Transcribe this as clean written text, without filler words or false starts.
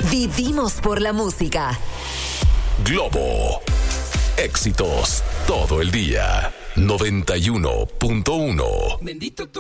Vivimos por la música. Globo. Éxitos todo el día. 91.1. Bendito